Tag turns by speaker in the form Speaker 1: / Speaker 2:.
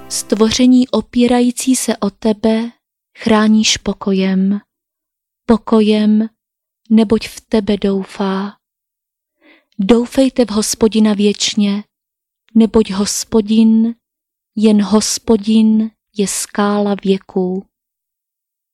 Speaker 1: Stvoření opírající se o tebe chráníš pokojem. Pokojem, neboť v tebe doufá. Doufejte v Hospodina věčně, neboť Hospodin, jen Hospodin je skála věků.